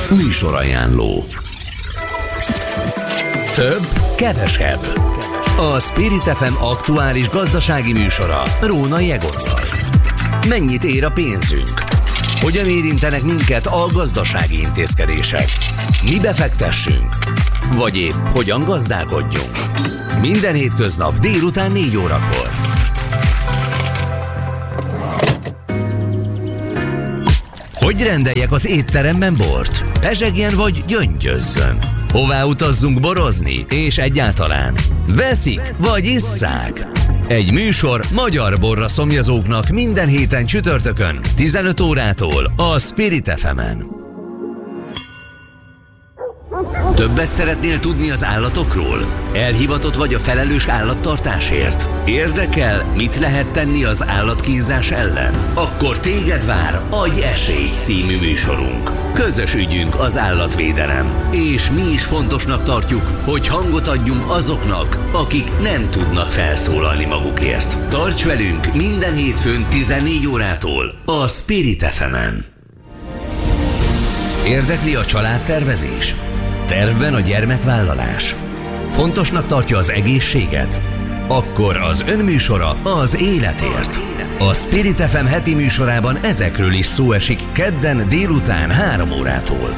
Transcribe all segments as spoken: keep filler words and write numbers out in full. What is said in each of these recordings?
Műsorajánló. Több, kevesebb. A Spirit ef em aktuális gazdasági műsora Rónai Egonnal. Mennyit ér a pénzünk? Hogyan érintenek minket a gazdasági intézkedések? Mibe fektessünk? Vagy épp hogyan gazdálkodjunk? Minden hétköznap délután négy órakor. Hogy rendeljek az étteremben bort? Pezsegjen vagy gyöngyözzön? Hová utazzunk borozni? És egyáltalán veszik vagy isszák? Egy műsor magyar borra szomjazóknak minden héten csütörtökön tizenöt órától a Spirit ef emen. Többet szeretnél tudni az állatokról? Elhivatott vagy a felelős állattartásért? Érdekel, mit lehet tenni az állatkínzás ellen? Akkor téged vár Adj esélyt című műsorunk. Közös ügyünk az állatvédelem, és mi is fontosnak tartjuk, hogy hangot adjunk azoknak, akik nem tudnak felszólalni magukért. Tarts velünk minden hétfőn tizennégy órától a Spirit ef emen. Érdekli a családtervezés? Tervben a gyermekvállalás? Fontosnak tartja az egészséget? Akkor az önműsora az életért. A Spirit ef em heti műsorában ezekről is szó esik kedden délután három órától.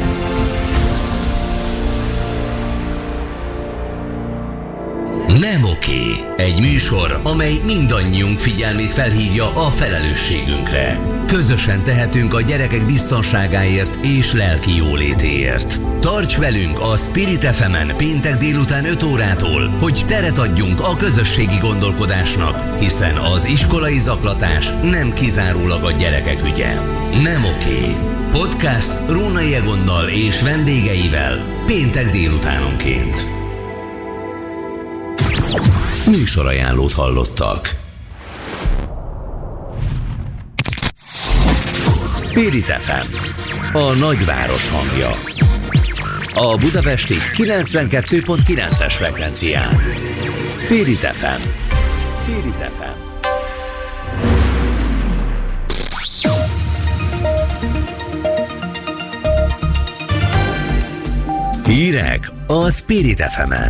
Nem oké. Egy műsor, amely mindannyiunk figyelmét felhívja a felelősségünkre. Közösen tehetünk a gyerekek biztonságáért és lelki jólétéért. Tarts velünk a Spirit ef emen péntek délután öt órától, hogy teret adjunk a közösségi gondolkodásnak, hiszen az iskolai zaklatás nem kizárólag a gyerekek ügye. Nem oké. Podcast Rónai Egonnal és vendégeivel péntek délutánonként. Műsorajánlót hallottak. Spirit ef em, a nagyváros hangja. A budapesti kilencvenkettő pont kilences frekvencián. Spirit ef em. Spirit ef em. Hírek a Spirit ef emen.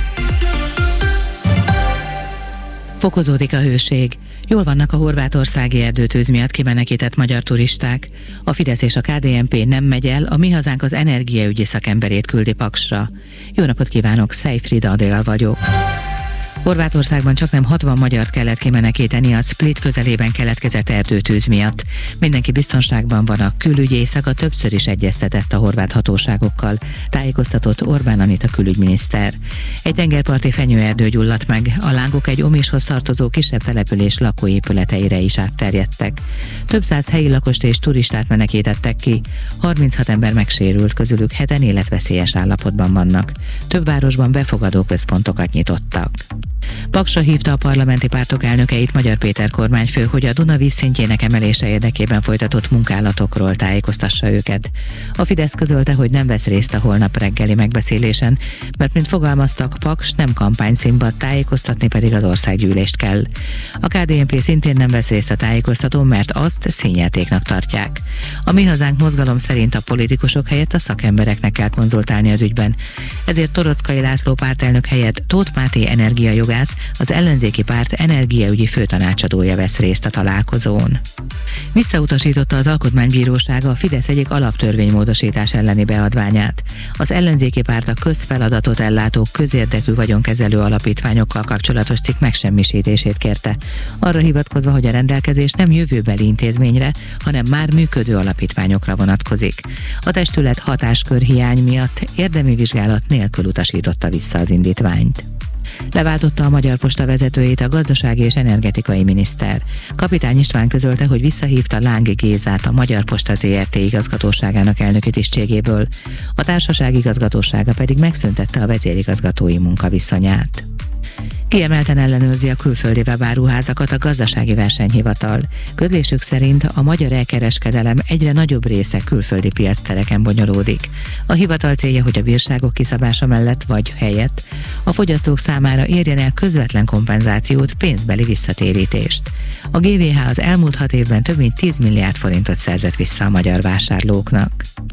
Fokozódik a hőség. Jól vannak a horvátországi erdőtűz miatt kimenekített magyar turisták. A Fidesz és a ká dé en pé nem megy el, a Mi Hazánk az energiaügyi szakemberét küldi Paksra. Jó napot kívánok, Szejfrida Adél vagyok. Horvátországban csaknem hatvan magyart kellett kimenekíteni a Split közelében keletkezett erdőtűz miatt. Mindenki biztonságban van, a külügyészak többször is egyeztetett a horvát hatóságokkal, tájékoztatott Orbán Anita külügyminiszter. Egy tengerparti fenyőerdő gyulladt meg, a lángok egy Omishoz tartozó kisebb település lakóépületeire is átterjedtek. Több száz helyi lakost és turistát menekítettek ki, harminchat ember megsérült, közülük heten életveszélyes állapotban vannak. Több városban befogadó központokat nyitottak. Paksra hívta a parlamenti pártok elnökeit Magyar Péter kormányfő, hogy a Duna vízszintjének emelése érdekében folytatott munkálatokról tájékoztassa őket. A Fidesz közölte, hogy nem vesz részt a holnap reggeli megbeszélésen, mert mint fogalmaztak, Paks nem kampányszínpad, tájékoztatni pedig az országgyűlést kell. A ká dé en pé szintén nem vesz részt a tájékoztatón, mert azt színjátéknak tartják. A Mi Hazánk mozgalom szerint a politikusok helyett a szakembereknek kell konzultálni az ügyben. Ezért Toroczkai László pártelnök helyett Tóth Máté energiajogász, az ellenzéki párt energiaügyi főtanácsadója vesz részt a találkozón. Visszautasította az Alkotmánybíróság a Fidesz egyik alaptörvénymódosítás elleni beadványát. Az ellenzéki párt a közfeladatot ellátó közérdekű vagyonkezelő alapítványokkal kapcsolatos cikk megsemmisítését kérte, arra hivatkozva, hogy a rendelkezés nem jövőbeli intézményre, hanem már működő alapítványokra vonatkozik. A testület hatáskör hiány miatt érdemi vizsgálat nélkül utasította vissza az indítványt. Leváltotta a Magyar Posta vezetőjét a gazdasági és energetikai miniszter. Kapitány István közölte, hogy visszahívta Láng Gézát, a Magyar Posta zé er té igazgatóságának elnöki tisztségéből. A társaság igazgatósága pedig megszüntette a vezérigazgatói munkaviszonyát. Kiemelten ellenőrzi a külföldi webáruházakat a Gazdasági Versenyhivatal. Közlésük szerint a magyar elkereskedelem egyre nagyobb része külföldi piactereken bonyolódik. A hivatal célja, hogy a bírságok kiszabása mellett vagy helyett a fogyasztók számára érjen el közvetlen kompenzációt, pénzbeli visszatérítést. A gé vé há az elmúlt hat évben több mint tíz milliárd forintot szerzett vissza a magyar vásárlóknak.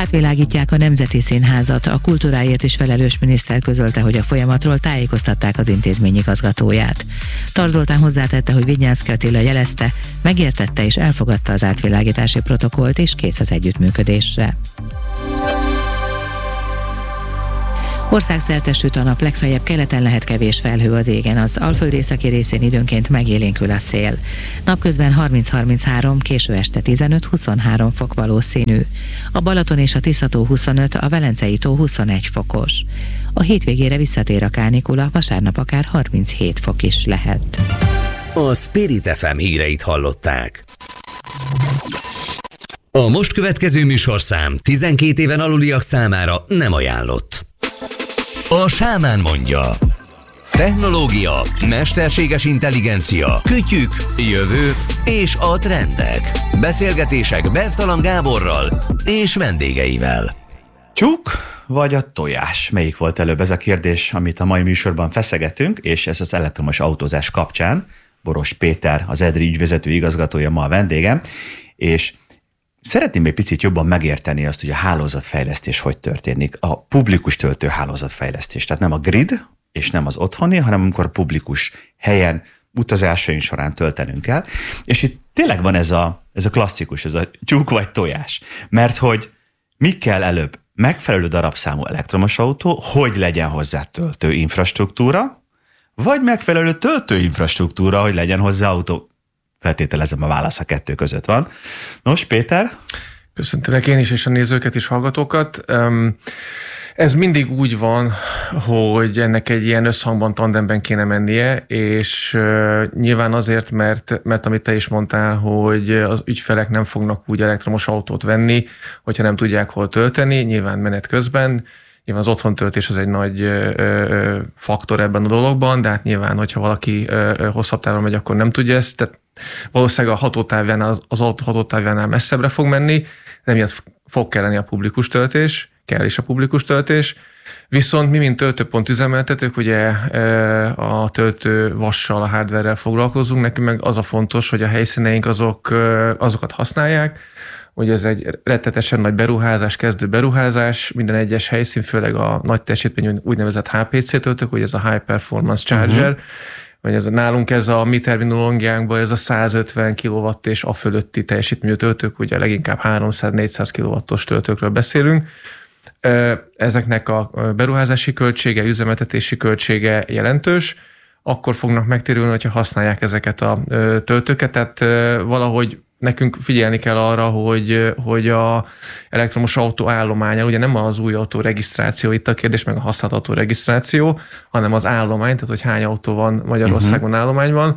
Átvilágítják a Nemzeti Színházat. A kultúráért is felelős miniszter közölte, hogy a folyamatról tájékoztatták az intézmény igazgatóját. Tar Zoltán hozzátette, hogy Vignyánszky Attila jelezte, megértette és elfogadta az átvilágítási protokollt, és kész az együttműködésre. Országszerte süt a nap, legfeljebb keleten lehet kevés felhő az égen, az Alföld északi részén időnként megélénkül a szél. Napközben harminc-harminchárom, késő este tizenöt-huszonhárom fok valószínű. A Balaton és a Tisza-tó huszonöt, a Velencei tó huszonegy fokos. A hétvégére visszatér a kánikula, vasárnap akár harminchét fok is lehet. A Spirit ef em híreit hallották. A most következő műsorszám tizenkét éven aluliak számára nem ajánlott. A Sámán mondja. Technológia, mesterséges intelligencia, kütyük, jövő és a trendek. Beszélgetések Bertalan Gáborral és vendégeivel. Tyúk vagy a tojás? Melyik volt előbb ez a kérdés, amit a mai műsorban feszegetünk, és ez az elektromos autózás kapcsán. Boros Péter, az EDRI ügyvezető igazgatója ma a vendégem, és szeretném egy picit jobban megérteni azt, hogy a hálózatfejlesztés hogy történik. A publikus töltő hálózatfejlesztés, tehát nem a grid, és nem az otthoni, hanem amikor publikus helyen, utazásaink során töltenünk el. És itt tényleg van ez a, ez a klasszikus, ez a tyúk vagy tojás. Mert hogy mi kell előbb? Megfelelő darabszámú elektromos autó, hogy legyen hozzá töltő infrastruktúra, vagy megfelelő töltő infrastruktúra, hogy legyen hozzá autó. Feltételezem, a válasz a kettő között van. Nos, Péter? Köszöntelek én is, és a nézőket és hallgatókat. Ez mindig úgy van, hogy ennek egy ilyen összhangban, tandemben kéne mennie, és nyilván azért, mert, mert amit te is mondtál, hogy az ügyfelek nem fognak úgy elektromos autót venni, hogyha nem tudják hol tölteni, nyilván menet közben. Nyilván az otthontöltés az egy nagy ö, ö, faktor ebben a dologban, de hát nyilván, hogyha valaki ö, ö, hosszabb távon megy, akkor nem tudja ezt, tehát valószínűleg a hatótávjánál, az, az autó hatótávjánál messzebbre fog menni, de miatt fog kelleni a publikus töltés, kell is a publikus töltés, viszont mi, mint töltőpont üzemeltetők, ugye a töltő vassal, a hardware-rel foglalkozunk, nekünk meg az a fontos, hogy a helyszíneink azok, azokat használják, ugye ez egy rettetesen nagy beruházás, kezdő beruházás, minden egyes helyszín, főleg a nagy teljesítményű úgynevezett há pé cé töltők, ugye ez a High Performance Charger, uh-huh. vagy ez a, nálunk ez a mi terminológiánkban ez a százötven kilowatt és a fölötti teljesítményű töltők, ugye leginkább háromszáz-négyszáz kilowattos töltőkről beszélünk. Ezeknek a beruházási költsége, üzemeltetési költsége jelentős, akkor fognak megtérülni, hogyha használják ezeket a töltőket, tehát valahogy nekünk figyelni kell arra, hogy, hogy a elektromos autó állományon, ugye nem az új autó regisztráció itt a kérdés, meg a használt autó regisztráció, hanem az állomány, tehát hogy hány autó van Magyarországon uh-huh. állományban.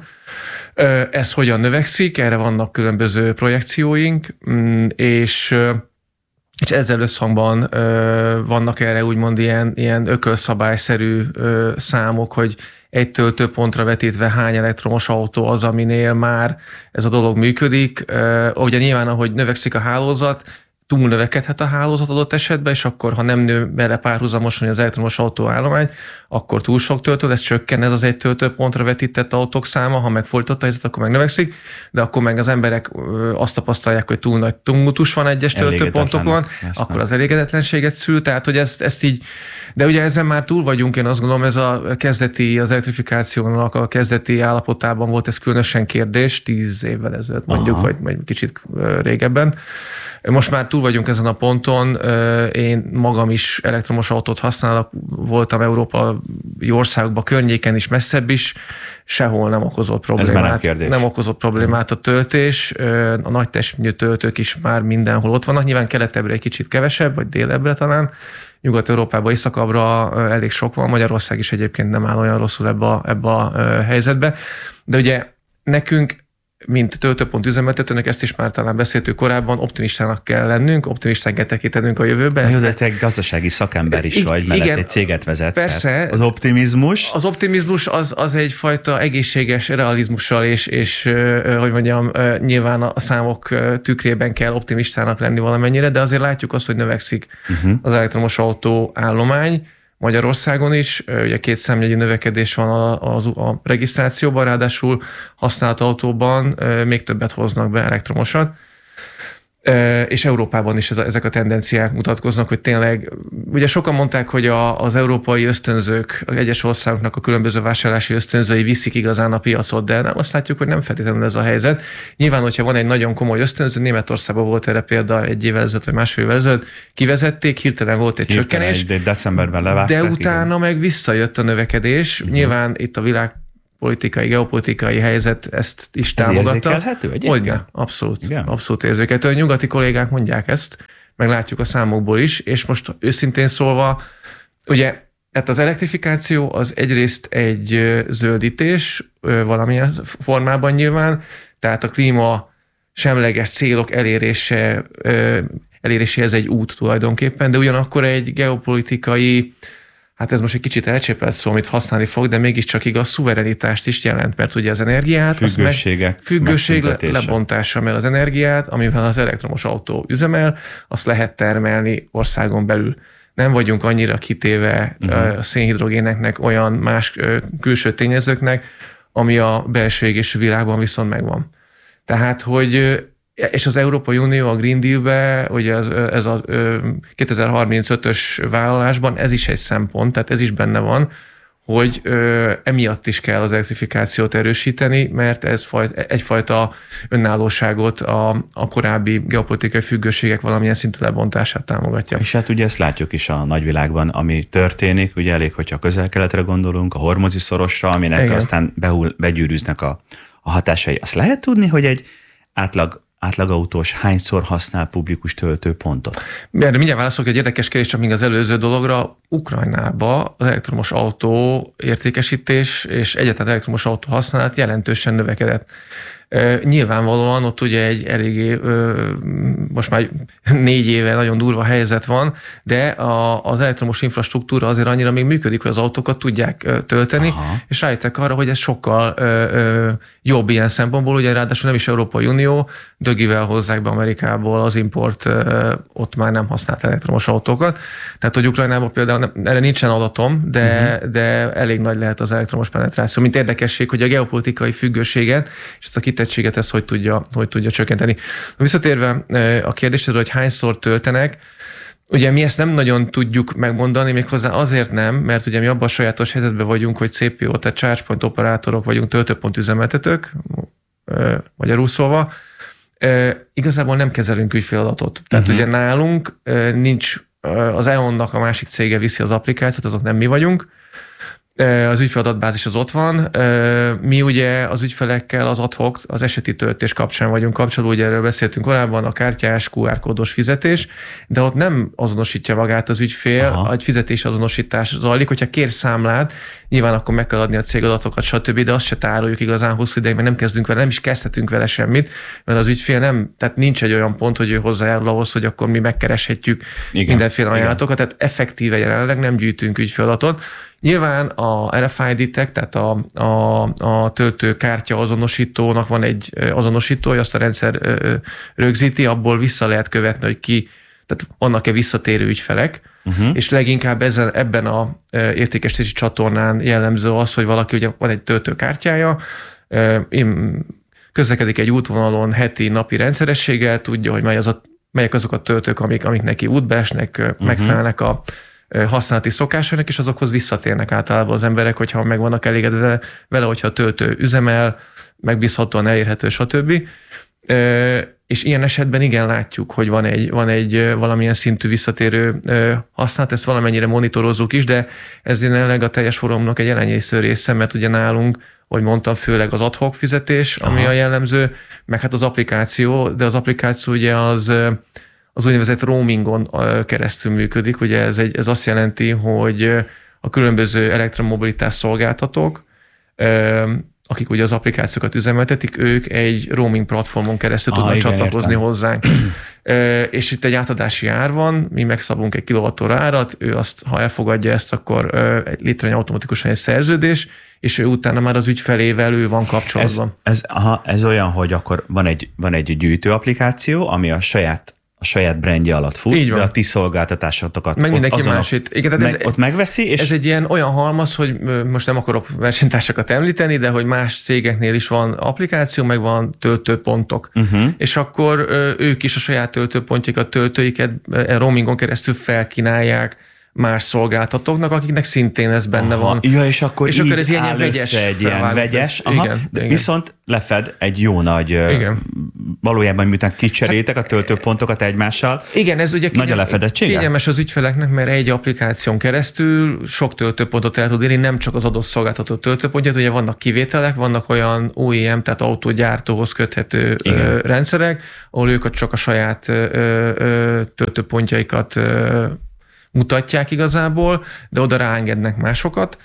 Ez hogyan növekszik, erre vannak különböző projekcióink, és, és ezzel összhangban vannak erre úgymond ilyen, ilyen ökölszabályszerű számok, hogy egy töltőpontra vetítve hány elektromos autó az, aminél már ez a dolog működik. Ugye nyilván, ahogy növekszik a hálózat, túl növekedhet a hálózat adott esetben, és akkor, ha nem nő bele párhuzamosan az elektromos autóállomány, akkor túl sok töltő lesz, csökken ez az egy töltőpontra vetített autók száma, ha megfordított a helyzet, akkor meg növekszik, de akkor meg az emberek azt tapasztalják, hogy túl nagy tumultus van egyes töltőpontokon, akkor az elégedetlenséget szül, tehát hogy ezt, ezt így, de ugye ezen már túl vagyunk, én azt gondolom, ez a kezdeti, az elektrifikációnak a kezdeti állapotában volt ez különösen kérdés, tíz évvel ezelőtt mondjuk, vagy, vagy kicsit régebben. Most már túl vagyunk ezen a ponton, én magam is elektromos autót használok, voltam európai országokban, környéken is, messzebb is, sehol nem okozott problémát. Nem, nem okozott problémát a töltés, a nagy teljesítményű töltők is már mindenhol ott vannak, nyilván keletebbre egy kicsit kevesebb, vagy délebbre talán, Nyugat-Európában, északabbra elég sok van, Magyarország is egyébként nem áll olyan rosszul ebbe a, ebbe a helyzetbe, de ugye nekünk mint töltőpont üzemeltetőnek, ezt is már talán beszéltük korábban, optimistának kell lennünk, optimisták kell tekintenünk a jövőben. Jó, de te gazdasági szakember is vagy, mellett igen, egy céget vezetsz. Persze. Az optimizmus? Az optimizmus az, az egyfajta egészséges realizmussal, és, és hogy mondjam, nyilván a számok tükrében kell optimistának lenni valamennyire, de azért látjuk azt, hogy növekszik uh-huh. az elektromos autó állomány, Magyarországon is, ugye két számjegyű növekedés van a, a, a regisztrációban, ráadásul használt autóban még többet hoznak be elektromosat. és Európában is ezek a tendenciák mutatkoznak, hogy tényleg, ugye sokan mondták, hogy a, az európai ösztönzők, az egyes országoknak a különböző vásárlási ösztönzői viszik igazán a piacot, de nem azt látjuk, hogy nem feltétlenül ez a helyzet. Nyilván, hogyha van egy nagyon komoly ösztönző, Németországban volt erre példa egy évvel ezelőtt, vagy másfél évvel ezelőtt, kivezették, hirtelen volt egy hirtelen csökkenés, egy decemberben levágták, de utána igen. meg visszajött a növekedés. Uh-huh. Nyilván itt a világ politikai, geopolitikai helyzet ezt is ez támogatta. érzékelhető egyébként? Hogyne, abszolút. Igen. Abszolút érzékelhető. A nyugati kollégák mondják ezt, meg látjuk a számokból is, és most őszintén szólva, ugye, hát az elektrifikáció az egyrészt egy zöldítés valamilyen formában nyilván, tehát a klíma semleges célok elérése, eléréséhez egy út tulajdonképpen, de ugyanakkor egy geopolitikai, hát ez most egy kicsit elcsépelt szó, amit használni fog, de mégiscsak igaz, szuverenitást is jelent, mert ugye az energiát... Függőségek Függőség le, lebontása, mert az energiát, amivel az elektromos autó üzemel, azt lehet termelni országon belül. Nem vagyunk annyira kitéve uh-huh. a szénhidrogéneknek, olyan más külső tényezőknek, ami a belső égésű világban viszont megvan. Tehát, hogy és az Európai Unió a Green Deal-be, ugye ez, ez a kétezer-harmincötös vállalásban ez is egy szempont, tehát ez is benne van, hogy ö, emiatt is kell az elektrifikációt erősíteni, mert ez fajt, egyfajta önállóságot a, a korábbi geopolitikai függőségek valamilyen szintű lebontását támogatja. És hát ugye ezt látjuk is a nagyvilágban, ami történik, ugye elég, hogyha közel-keletre gondolunk, a Hormuzi szorosra, aminek igen. aztán behull, begyűrűznek a, a hatásai. Azt lehet tudni, hogy egy átlag átlagautós hányszor használ publikus töltőpontot? Erre mindjárt válaszolok egy érdekes kérdés, csak még az előző dologra. Ukrajnába az elektromos autó értékesítés és egyáltalán elektromos autó használat jelentősen növekedett. Nyilvánvalóan ott ugye egy eléggé, most már négy éve nagyon durva helyzet van, de a, az elektromos infrastruktúra azért annyira még működik, hogy az autókat tudják tölteni, aha. és rájöttek arra, hogy ez sokkal ö, ö, jobb ilyen szempontból, ugye ráadásul nem is Európai Unió, dögivel hozzák be Amerikából az import, ö, ott már nem használt elektromos autókat. Tehát, hogy Ukrajnában például nem, erre nincsen adatom, de, uh-huh. de elég nagy lehet az elektromos penetráció. Mint érdekesség, hogy a geopolitikai függőséget és ezt a kitettséget ezt hogy tudja, hogy tudja csökkenteni. Visszatérve a kérdésre, hogy hányszor töltenek, ugye mi ezt nem nagyon tudjuk megmondani, méghozzá azért nem, mert ugye mi abban a sajátos helyzetben vagyunk, hogy cé pé o, tehát charge point operátorok vagyunk, töltőpont üzemeltetők, magyarul szólva, igazából nem kezelünk ügyféladatot. Tehát uh-huh. ugye nálunk nincs, az é o en-nak a másik cége viszi az applikációt, azok nem mi vagyunk, az ügyfeladatbázis az ott van. Mi ugye az ügyfelekkel az ad hoc, az eseti töltés kapcsán vagyunk kapcsoló, ugye erről beszéltünk korábban, a kártyás, kú ár kódos fizetés, de ott nem azonosítja magát az ügyfél, aha. egy fizetés azonosítás zajlik, hogyha kér számlát, nyilván akkor meg kell adni a cégadatokat, stb., de azt se tároljuk igazán hosszú ideig, mert nem kezdünk vele, nem is kezdhetünk vele semmit, mert az ügyfél nem, tehát nincs egy olyan pont, hogy ő hozzájárul ahhoz, hogy akkor mi megkereshetjük igen, mindenféle ajánlatokat, tehát effektíve jelenleg nem gyűjtünk ügyfeladatot. Nyilván a er ef i dé-tek, tehát a, a, a töltőkártya azonosítónak van egy azonosítója, azt a rendszer rögzíti, abból vissza lehet követni, hogy ki, tehát vannak-e visszatérő ügyfelek, uh-huh. és leginkább ezen, ebben a értékesítési csatornán jellemző az, hogy valaki ugye van egy töltőkártyája, közlekedik egy útvonalon heti, napi rendszerességgel, tudja, hogy mely az a, melyek azok a töltők, amik, amik neki útba esnek, uh-huh. megfelelnek a használati szokásainak, és azokhoz visszatérnek általában az emberek, hogyha meg vannak elégedve vele, hogyha a töltő üzemel, megbízhatóan elérhető, stb. És ilyen esetben igen látjuk, hogy van egy, van egy valamilyen szintű visszatérő használat, ezt valamennyire monitorozzuk is, de ez jelenleg a teljes forumnak egy elenyésző része, mert ugye nálunk, hogy mondtam, főleg az ad hoc fizetés, ami aha. a jellemző, meg hát az applikáció, de az applikáció ugye az az úgynevezett roamingon keresztül működik. Ugye ez, egy, ez azt jelenti, hogy a különböző elektromobilitás szolgáltatók, akik ugye az applikációkat üzemeltetik, ők egy roaming platformon keresztül ah, tudnak igen, csatlakozni értem. hozzánk. És itt egy átadási ár van, mi megszabunk egy kilovattóra árat, ő azt, ha elfogadja ezt, akkor létrejön automatikusan egy szerződés, és ő utána már az ügyfelével ő van kapcsolatban. Ez, ez, aha, ez olyan, hogy akkor van egy, van egy gyűjtő applikáció, ami a saját a saját brandje alatt fut, de a ti szolgáltatásotokat meg mindenki azonok, másét. Igen, tehát meg, ez, ott megveszi, és... Ez egy ilyen olyan halmaz, hogy most nem akarok versenytársakat említeni, de hogy más cégeknél is van applikáció, meg van töltőpontok. Uh-huh. És akkor ők is a saját töltőpontjukat, töltőiket roamingon keresztül felkínálják más szolgáltatóknak, akiknek szintén ez benne Aha, van. Ja, és akkor, és így akkor ez ilyen áll vegyes össze egy ilyen vegyes, aha, igen, de igen. Viszont lefed egy jó nagy, igen. valójában miután kicserétek hát, a töltőpontokat egymással, igen, ez ugye nagy a lefedettsége? Kényelmes az ügyfeleknek, mert egy applikáción keresztül sok töltőpontot el tud érni, nem csak az adott szolgáltató töltőpontját, ugye vannak kivételek, vannak olyan o e em, tehát autógyártóhoz köthető igen. rendszerek, ahol ők csak a saját töltőpontjaikat mutatják igazából, de oda ráengednek másokat,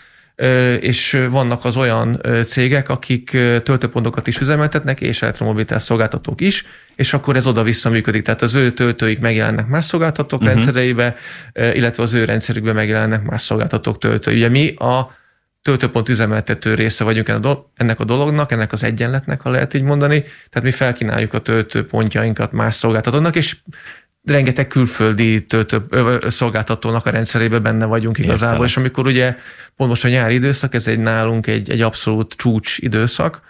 és vannak az olyan cégek, akik töltőpontokat is üzemeltetnek, és elektromobilitás szolgáltatók is, és akkor ez oda-vissza működik. Tehát az ő töltőik megjelennek más szolgáltatók uh-huh. rendszereibe, illetve az ő rendszerükbe megjelennek más szolgáltatók töltői. Ugye mi a töltőpont üzemeltető része vagyunk ennek a dolognak, ennek az egyenletnek, ha lehet így mondani. Tehát mi felkínáljuk a töltőpontjainkat más szolgáltatónak, és rengeteg külföldi töltő, szolgáltatónak a rendszerébe benne vagyunk igazából, Értelek. És amikor ugye pont most a nyári időszak, ez egy nálunk egy, egy abszolút csúcs időszak,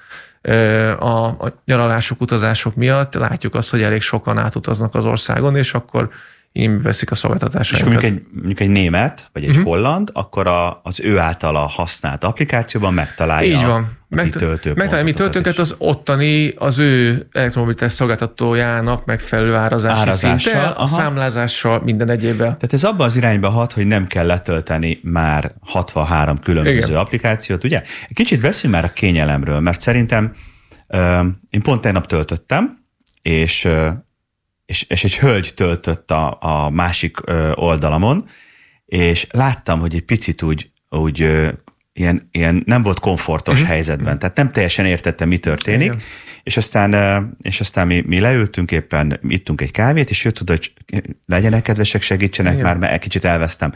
a, a nyaralások, utazások miatt látjuk azt, hogy elég sokan átutaznak az országon, és akkor így veszik a szolgáltatásainkat. És mondjuk egy, mondjuk egy német, vagy egy uh-huh. holland, akkor a, az ő általa használt applikációban megtalálja így van. a ti töltőpontokat. Megtalálja mi töltőnket az ottani, az ő elektromobilitás szolgáltatójának megfelelő árazási Árazással, szinttel, aha. számlázással, minden egyébben. Tehát ez abban az irányba hat, hogy nem kell letölteni már hatvanhárom különböző Igen. applikációt, ugye? Kicsit beszéljünk már a kényelemről, mert szerintem euh, én pont tegnap töltöttem, és És, és egy hölgy töltött a, a másik ö, oldalamon, és láttam, hogy egy picit úgy, úgy ö, ilyen, ilyen nem volt komfortos uh-huh. helyzetben, tehát nem teljesen értettem, mi történik, Igen. és aztán, ö, és aztán mi, mi leültünk éppen, ittunk egy kávét, és jött oda, hogy legyenek kedvesek, segítsenek Igen. már, mert egy kicsit elvesztem.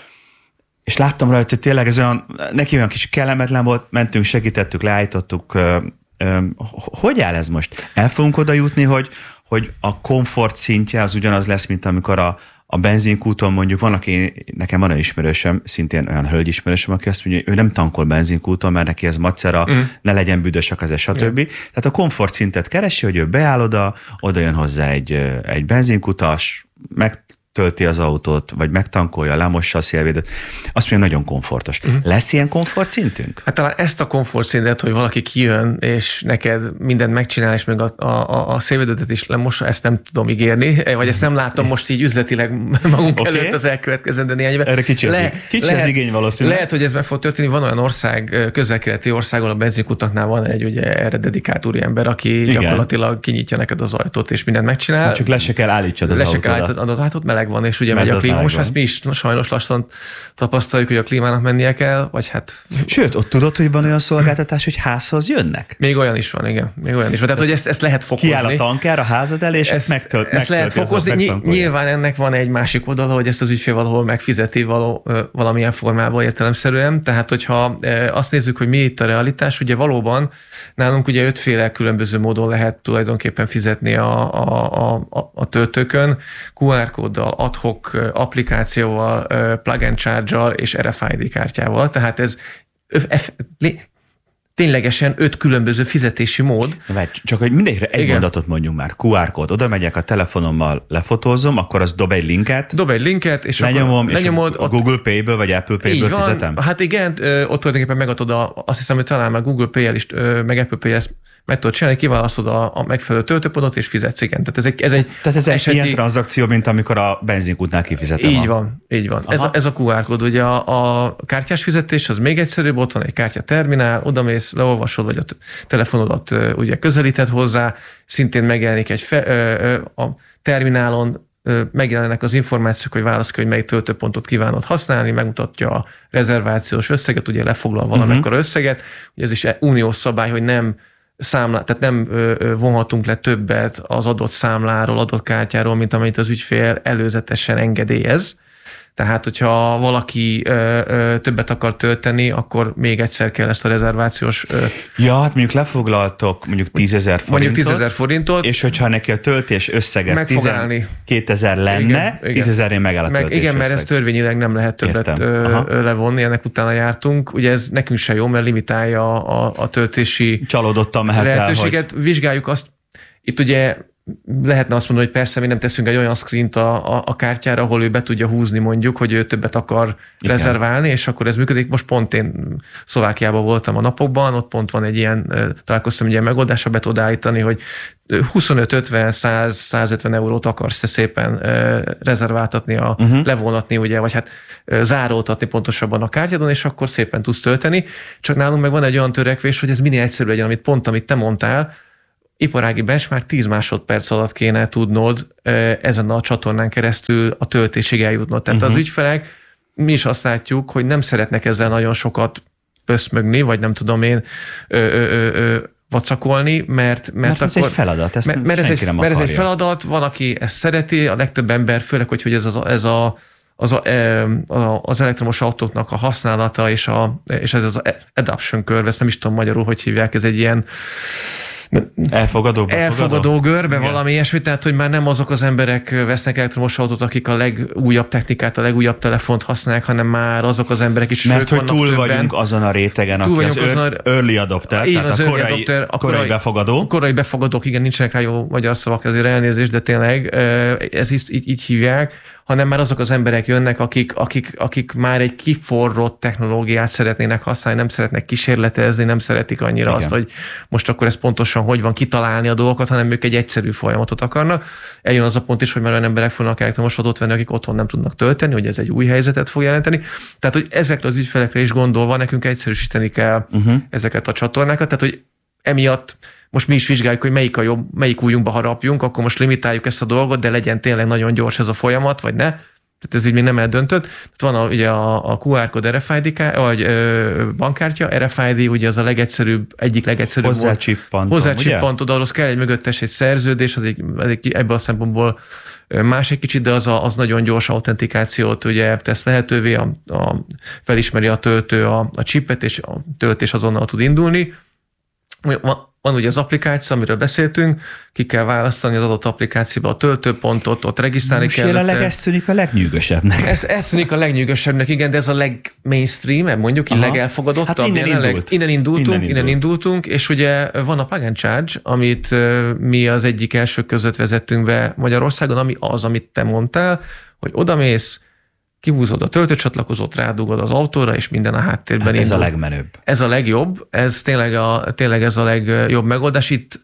És láttam rajta, hogy tényleg ez olyan, neki olyan kis kellemetlen volt, mentünk, segítettük, leállítottuk. Ö, ö, hogy áll ez most? El fogunk oda jutni, hogy hogy a komfort szintje az ugyanaz lesz, mint amikor a, a benzinkúton mondjuk van, aki, nekem van egy ismerősöm, szintén olyan hölgy ismerősöm, aki azt mondja, hogy ő nem tankol benzinkúton, mert neki ez macera, mm. ne legyen büdös a keze, stb. Mm. Tehát a komfort szintet keresi, hogy ő beáll oda, oda jön hozzá egy, egy benzinkutas, meg tölti az autót, vagy megtankolja, lemossa a szélvédőt, azt mondja, nagyon komfortos. Uh-huh. Lesz ilyen komfort szintünk? Hát talán ezt a komfort szintet, hogy valaki kijön, és neked mindent megcsinál, és még a, a, a szélvédőt is lemossa, ezt nem tudom ígérni, vagy ezt nem látom most így üzletileg magunk okay. előtt az elkövetkezendő néhány évben. Erre kicsi, Le, kicsi lehet, az igény valószínűleg. Lehet, hogy ez meg fog történni. Van olyan ország, közel-keleti országon, a benzinkutaknál van egy ugye erre dedikált úriember, aki Igen. gyakorlatilag kinyitja neked az ajtót, és mindent megcsinál. Hát csak le se kell állítsad az autódat. Le se kell állítod, az autót, meleg van, és ugye megy a klíma. Most ezt mi is sajnos lassan tapasztaljuk, hogy a klímának mennie kell, vagy hát... Sőt, ott tudod, hogy van olyan szolgáltatás, hogy házhoz jönnek? Még olyan is van, igen. Még olyan is van. Tehát, hogy ezt, ezt lehet fokozni. Kiáll a tanker a házad elé, és ezt, megtölt, ezt lehet fokozni. Ny- nyilván ennek van egy másik oldala, hogy ezt az ügyfél valahol megfizeti való, valamilyen formában értelemszerűen. Tehát, hogyha azt nézzük, hogy mi itt a realitás, ugye valóban nálunk ugye ötféle különböző módon lehet tulajdonképpen fizetni a, a, a, a töltőkön, kú er kóddal, ad hoc applikációval, plug and charge-al és er ef i dé kártyával. Tehát ez F, ténylegesen öt különböző fizetési mód. Várj, csak hogy mindegyikre egy Igen. mondatot mondjunk már. kú er kód, oda megyek a telefonommal, lefotózom, akkor az dob egy linket. Dob egy linket, és lenyomom, akkor lenyomod, és a Google Pay-ből vagy Apple Pay-ből fizetem? Hát igen, ott tulajdonképpen megadod a, azt hiszem, hogy talán már Google Pay-el is, meg Apple Pay-el meg tudod csinálni, kiválasztod a, a megfelelő töltőpontot, és fizetsz, igen. Tehát ez egy, ez egy, Tehát ez eseti... egy ilyen tranzakció, mint amikor a benzinkútnál kifizetem. Így van, így van. Ez a, ez a kú er kód. Ugye a, a kártyás fizetés az még egyszerűbb, ott van egy kártyaterminál, odamész, leolvasod, vagy a telefonodat ugye közelíted hozzá, szintén megjelenik egy fe, a terminálon, megjelennek az információk, hogy válasz ki, hogy melyik töltőpontot kívánod használni, megmutatja a rezervációs összeget, ugye lefoglal valamekkora uh-huh. összeget. Ugye ez is uniós szabály, hogy nem számlá, tehát nem vonhatunk le többet az adott számláról, adott kártyáról, mint amit az ügyfél előzetesen engedélyez. Tehát, hogyha valaki ö, ö, többet akar tölteni, akkor még egyszer kell ezt a rezervációs... Ö, ja, hát mondjuk lefoglaltok mondjuk tízezer forintot. Mondjuk tízezer forintot. És hogyha neki a töltés összeget tizenkétezer lenne, tízezernél megáll a töltés Igen, mert ez törvényileg nem lehet többet ö, levonni, ennek utána jártunk. Ugye ez nekünk se jó, mert limitálja a, a töltési Csalódottan mehet lehetőséget. El, hogy... Vizsgáljuk azt, itt ugye lehetne azt mondani, hogy persze mi nem teszünk egy olyan screent a, a, a kártyára, ahol ő be tudja húzni mondjuk, hogy ő többet akar igen. rezerválni, és akkor ez működik. Most pont én Szlovákiában voltam a napokban, ott pont van egy ilyen, találkoztam egy ilyen megoldásra, be tudod állítani, hogy huszonöt, ötven, száz, százötven eurót akarsz te szépen rezerváltatni, a, uh-huh. levonatni, ugye, vagy hát zároltatni pontosabban a kártyádon, és akkor szépen tudsz tölteni. Csak nálunk meg van egy olyan törekvés, hogy ez minél egyszerűbb legyen, amit pont, amit te mondtál, iparági benchmark tíz másodperc alatt kéne tudnod ezen a csatornán keresztül a töltésig eljutnod. Tehát uh-huh. az ügyfelek, mi is azt látjuk, hogy nem szeretnek ezzel nagyon sokat összmögni, vagy nem tudom én ö, ö, ö, ö, vacakolni, mert, mert, mert ez akkor, egy feladat, ezt mert, mert, ez egy, mert ez egy feladat, van, aki ezt szereti, a legtöbb ember, főleg, hogy, hogy ez, a, ez a Az, a, az elektromos autóknak a használata, és, a, és ez az adoption curve, ezt nem is tudom magyarul, hogy hívják, ez egy ilyen elfogadó, elfogadó görbe, igen. valami ilyesmi, tehát hogy már nem azok az emberek vesznek elektromos autót, akik a legújabb technikát, a legújabb telefont használják, hanem már azok az emberek is. Mert hogy túl többen. vagyunk azon a rétegen, aki az, az a, early adopter, igen, tehát az a korai, korai, adopter, a korai, korai befogadó. Korai befogadók, igen, nincsenek rá jó magyar szavak, azért elnézést, de tényleg ez így, így, így hívják, hanem már azok az emberek jönnek, akik, akik, akik már egy kiforrott technológiát szeretnének használni, nem szeretnek kísérletezni, nem szeretik annyira igen. azt, hogy most akkor ez pontosan hogy van kitalálni a dolgokat, hanem ők egy egyszerű folyamatot akarnak. Eljön az a pont is, hogy már olyan emberek fognak elektromos autót venni, akik otthon nem tudnak tölteni, hogy ez egy új helyzetet fog jelenteni. Tehát, hogy ezekre az ügyfelekre is gondolva nekünk egyszerűsíteni kell uh-huh. ezeket a csatornákat, tehát, hogy emiatt most mi is vizsgáljuk, hogy melyik a jobb, melyik újunkba harapjunk, akkor most limitáljuk ezt a dolgot, de legyen tényleg nagyon gyors ez a folyamat, vagy ne. Tehát ez így még nem eldöntött. Tehát van a, ugye a, a kú er kód er ef i dé, vagy ö, bankkártya, er ef i dé ugye az a legegyszerűbb, egyik legegyszerűbb. Hozzácsippantom, Hozzácsippantod, ahhoz kell egy mögöttes egy szerződés, az egy, az egy ebből a szempontból más egy kicsit, de az, a, az nagyon gyors autentikációt ugye tesz lehetővé, a, a, felismeri a töltő a, a chipet, és a töltés azonnal tud indulni. Van, van ugye az applikáció, amiről beszéltünk, ki kell választani az adott applikációba a töltőpontot, ott regisztrálni kell. Most jelenleg ez tűnik a legnyűgösebbnek. Ez, ez tűnik a legnyűgösebbnek, igen, de ez a legmainstream, mondjuk, így legelfogadottabb. Hát innen, jelenleg, indult. innen indultunk, innen indult. innen indultunk, és ugye van a Plug and Charge, amit mi az egyik első között vezettünk be Magyarországon, ami az, amit te mondtál, hogy odamész, kihúzod a töltőcsatlakozót, rádugod az autóra, és minden a háttérben hát ez indul. a legmenőbb. Ez a legjobb, ez tényleg, a, tényleg ez a legjobb megoldás. Itt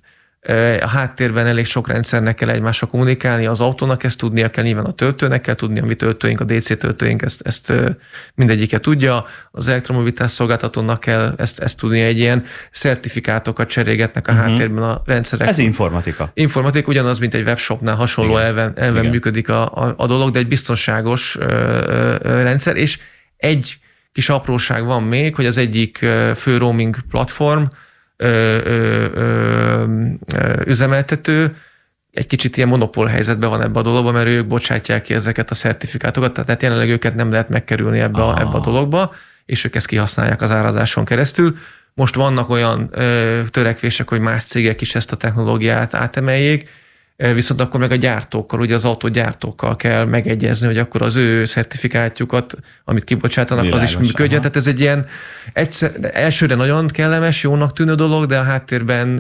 a háttérben elég sok rendszernek kell egymással kommunikálni, az autónak ezt tudnia kell, nyilván a töltőnek kell tudni, a mi töltőink, a dé cé töltőink ezt, ezt mindegyike tudja, az elektromobilitás szolgáltatónak kell ezt, ezt tudnia, egy ilyen szertifikátokat cserégetnek a uh-huh. háttérben a rendszerek. Ez informatika. Informatika ugyanaz, mint egy webshopnál hasonló Igen. elven, elven Igen. működik a, a, a dolog, de egy biztonságos ö, ö, rendszer, és egy kis apróság van még, hogy az egyik fő roaming platform Ö, ö, ö, ö, üzemeltető egy kicsit ilyen monopól helyzetben van ebbe a dologba, mert ők bocsátják ki ezeket a szertifikátokat, tehát jelenleg őket nem lehet megkerülni ebbe a, ebbe a dologba, és ők ezt kihasználják az árazáson keresztül. Most vannak olyan ö, törekvések, hogy más cégek is ezt a technológiát átemeljék, viszont akkor meg a gyártókkal, ugye az autógyártókkal kell megegyezni, hogy akkor az ő szertifikátjukat, amit kibocsátanak, Világos, az is működjön. Tehát ez egy ilyen egyszer, elsőre nagyon kellemes, jónak tűnő dolog, de a háttérben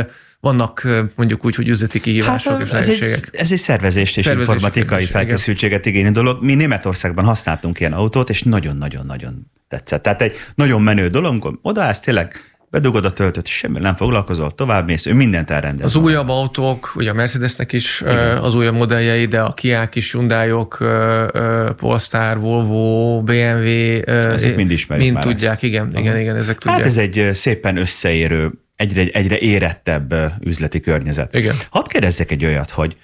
vannak mondjuk úgy, hogy üzleti kihívások hát, és nehézségek. Ez egy szervezést és Szervezés informatikai felkészültséget igénylő dolog. Mi Németországban használtunk ilyen autót, és nagyon-nagyon-nagyon tetszett. Tehát egy nagyon menő dolog, odaállsz tényleg, bedugod a töltőt, semmi nem foglalkozol, tovább mész, ő mindent elrendez. Az újabb autók, ugye a Mercedesnek is Igen. az újabb modelljei, de a Kiák is, Hyundaiok, Polestar, Volvo, bé em vé, ezek mind ismerjük mind tudják, ezt. igen, Aha. igen, igen, ezek tudják. Hát ez egy szépen összeérő, egyre, egyre érettebb üzleti környezet. Igen. Hadd kérdezzek egy olyat, hogy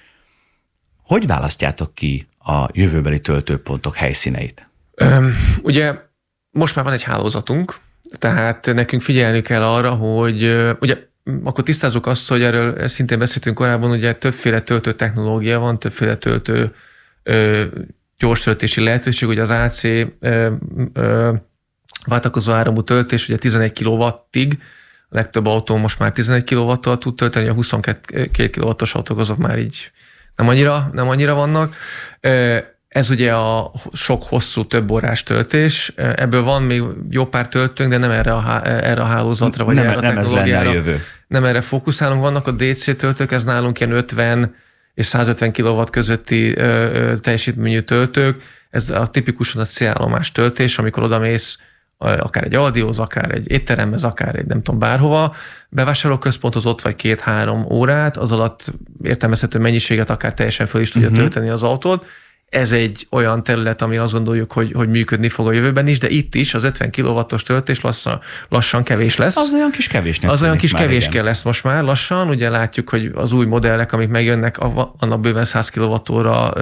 hogy választjátok ki a jövőbeli töltőpontok helyszíneit? Üm, ugye most már van egy hálózatunk, tehát nekünk figyelni kell arra, hogy ugye akkor tisztázzuk azt, hogy erről szintén beszéltünk korábban, ugye többféle töltő technológia van, többféle töltő ö, gyors töltési lehetőség, hogy az á cé ö, ö, váltakozó áramú töltés, ugye tizenegy kilowattig, a legtöbb autó most már tizenegy kilowattal tud tölteni, a huszonkét kilowattos autók azok már így nem annyira, nem annyira vannak. Ez ugye a sok hosszú, több órás töltés. Ebből van még jó pár töltőnk, de nem erre a, erre a hálózatra, vagy nem, erre a nem technológiára. Ez lenne a jövő. Nem erre fókuszálunk. Vannak a dé cé töltők, ez nálunk ilyen ötven és százötven kilowatt közötti teljesítményű töltők. Ez a tipikusan a célállomás töltés, amikor odamész akár egy Aldihoz, akár egy étteremhez, akár egy nem tudom bárhova, bevásárlóközponthoz ott vagy két-három órát, az alatt értelmezhető mennyiséget akár teljesen föl is tudja uh-huh. tölteni az autót. Ez egy olyan terület, ami azt gondoljuk, hogy, hogy működni fog a jövőben is, de itt is az ötven kilowattos töltés lassan, lassan kevés lesz. Az olyan kis kevésnek. Az olyan kis kevéske lesz most már lassan. Ugye látjuk, hogy az új modellek, amik megjönnek, annak bőven száz kilowattóra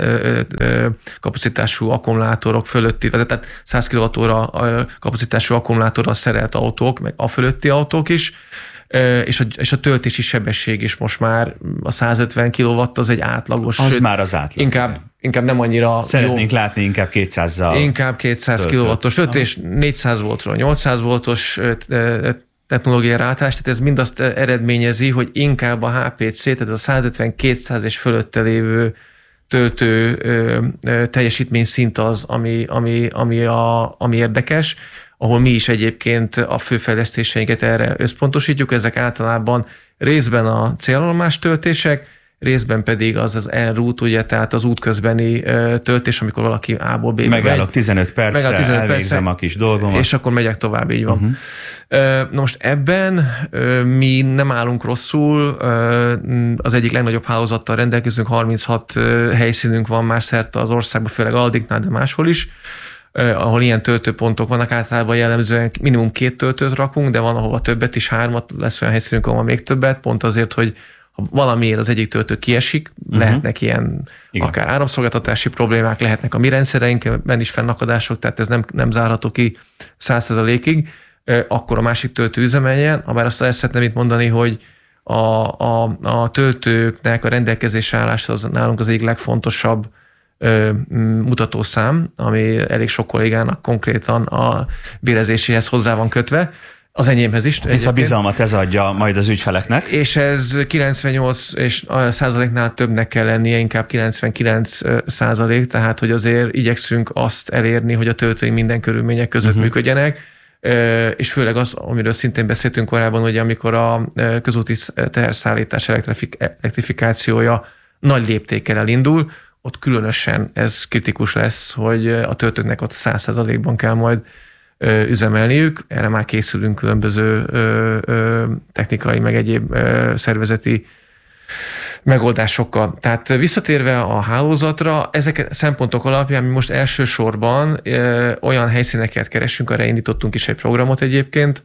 kapacitású akkumulátorok fölötti, tehát száz kilowattóra kapacitású akkumulátorral szerelt autók, meg a fölötti autók is, és a, és a töltési sebesség is most már a százötven kilowatt az egy átlagos. Az sőt, már az átlag. Inkább, inkább nem annyira Szeretnénk jó. látni inkább kétszázzal. Inkább kétszáz kilowattos töltés, négyszáz voltról nyolcszáz voltos technológiára átállás, tehát ez mind azt eredményezi, hogy inkább a há pé cé, tehát a százötven-kétszáz és fölötte lévő töltő teljesítményszint az, ami, ami, ami, a, ami érdekes, ahol mi is egyébként a fő fejlesztéseinket erre összpontosítjuk. Ezek általában részben a célállomás töltések, részben pedig az az en route, ugye, tehát az útközbeni töltés, amikor valaki A-ból B-be megállok megy. tizenöt percre, megállok tizenöt elvégzem percre, a kis dolgomat. És akkor megyek tovább, így van. Uh-huh. Na most ebben mi nem állunk rosszul, az egyik legnagyobb hálózattal rendelkezünk, harminchat helyszínünk van már szerte az országban, főleg Aldiknál, de máshol is, ahol ilyen töltőpontok vannak, általában jellemzően minimum két töltőt rakunk, de van, ahova többet is, hármat, lesz olyan helyszínünk, ahol még többet, pont azért, hogy ha valamiért az egyik töltő kiesik, uh-huh. lehetnek ilyen Igen. akár áramszolgáltatási problémák, lehetnek a mi rendszereinkben is fennakadások, tehát ez nem, nem zárható ki száz százalékig, akkor a másik töltő üzemeljen. Habár azt el szeretném itt mondani, hogy a, a, a töltőknek a rendelkezésre állása az nálunk az egyik legfontosabb mutatószám, ami elég sok kollégának konkrétan a bérezéséhez hozzá van kötve, az enyémhez is. Ez a bizalmat ez adja majd az ügyfeleknek. És ez kilencvennyolc és százaléknál többnek kell lennie, inkább kilencvenkilenc százalék, tehát hogy azért igyekszünk azt elérni, hogy a töltőink minden körülmények között uh-huh. működjenek, és főleg az, amiről szintén beszéltünk korábban, hogy amikor a közúti teherszállítás elektrifikációja nagy léptékkel elindul, ott különösen ez kritikus lesz, hogy a töltőknek ott száz százalékban kell majd ö, üzemelniük. Erre már készülünk különböző ö, ö, technikai, meg egyéb ö, szervezeti megoldásokkal. Tehát visszatérve a hálózatra, ezek szempontok alapján mi most elsősorban ö, olyan helyszíneket keresünk, arra indítottunk is egy programot egyébként,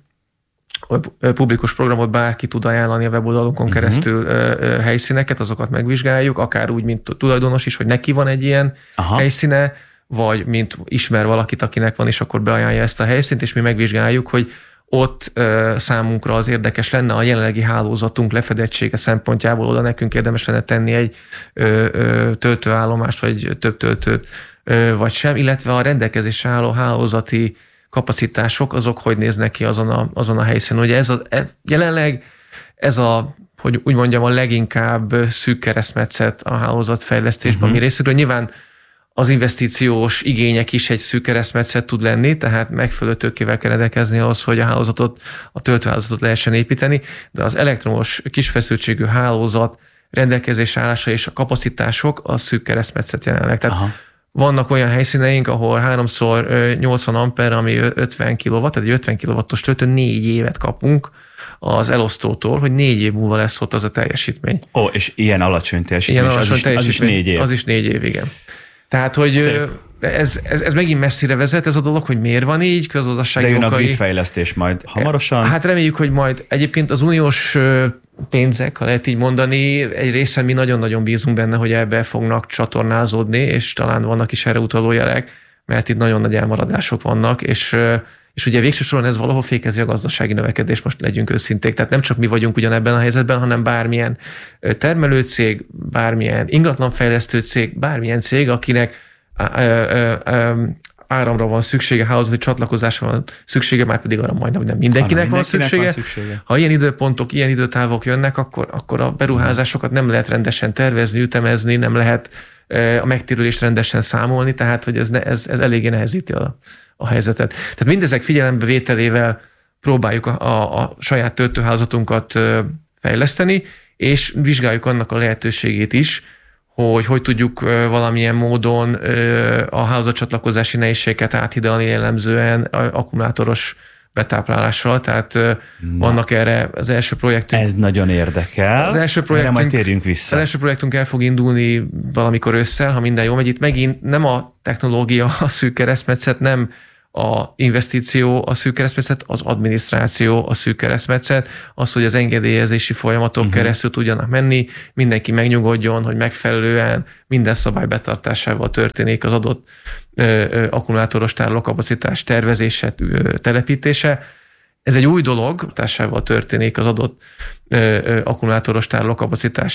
publikus programot bárki tud ajánlani a weboldalunkon uh-huh. keresztül ö, ö, helyszíneket, azokat megvizsgáljuk, akár úgy, mint tulajdonos is, hogy neki van egy ilyen Aha. helyszíne, vagy mint ismer valakit, akinek van, és akkor beajánlja ezt a helyszínt, és mi megvizsgáljuk, hogy ott ö, számunkra az érdekes lenne a jelenlegi hálózatunk lefedettsége szempontjából, oda nekünk érdemes lenne tenni egy ö, ö, töltőállomást, vagy több töltőt, ö, vagy sem, illetve a rendelkezésre álló hálózati kapacitások, azok hogy néznek ki azon a, azon a helyszínen. Ugye ez a, jelenleg ez a, hogy úgy mondjam, a leginkább szűk keresztmetszet a hálózatfejlesztésben, uh-huh. mi részükről. Nyilván az investíciós igények is egy szűk keresztmetszet tud lenni, tehát megfelelő tőkével kell rendelkezni ahhoz, hogy a hálózatot, a töltőhálózatot lehessen építeni, de az elektromos kisfeszültségű hálózat rendelkezésre állása és a kapacitások a szűk keresztmetszet jelenleg. Tehát Aha. vannak olyan helyszíneink, ahol háromszor nyolcvan amper, ami ötven kilowatt, tehát egy ötven kilowattos töltő, négy évet kapunk az elosztótól, hogy négy év múlva lesz ott az a teljesítmény. Ó, és ilyen alacsony teljesítmény, ilyen alacsony az, teljesítmény is, az is négy év. Az is négy év, igen. Tehát, hogy ez, ez, ez megint messzire vezet ez a dolog, hogy miért van így, közgazdasági okai. De jön a grid fejlesztés majd hamarosan. Hát reméljük, hogy majd egyébként az uniós pénzek, ha lehet így mondani, egy részen mi nagyon-nagyon bízunk benne, hogy ebbe fognak csatornázódni, és talán vannak is erre utaló jelek, mert itt nagyon nagy elmaradások vannak, és, és ugye végső soron ez valahol fékezi a gazdasági növekedést, most legyünk őszinték. Tehát nem csak mi vagyunk ugyanebben a helyzetben, hanem bármilyen termelőcég, bármilyen ingatlanfejlesztő cég, bármilyen cég, akinek áramra van szüksége, hálózati csatlakozásra van szüksége, már pedig arra majdnem nem mindenkinek, van, szüksége. van szüksége. Ha ilyen időpontok, ilyen időtávok jönnek, akkor, akkor a beruházásokat nem lehet rendesen tervezni, ütemezni, nem lehet a megtérülést rendesen számolni, tehát hogy ez, ez, ez eléggé nehezíti a, a helyzetet. Tehát mindezek figyelembevételével próbáljuk a, a, a saját töltőhálózatunkat fejleszteni, és vizsgáljuk annak a lehetőségét is, hogy hogy tudjuk valamilyen módon a hálózatcsatlakozási nehézségeket áthidalni jellemzően akkumulátoros betáplálással, tehát Na. vannak erre az első projektünk. Ez nagyon érdekel, az első projektünk, majd térjünk vissza. Az első projektünk el fog indulni valamikor ősszel, ha minden jól megy. Itt megint nem a technológia a szűk keresztmetszet, nem a investíció a szűk keresztmetszet, az adminisztráció a szűk keresztmetszet, az, hogy az engedélyezési folyamatok uh-huh. keresztül tudjanak menni, mindenki megnyugodjon, hogy megfelelően minden szabály betartásával történik az adott ö, ö, akkumulátoros tárolókapacitás tervezése, ö, telepítése. Ez egy új dolog, betartásával történik az adott ö, ö, akkumulátoros tárolókapacitás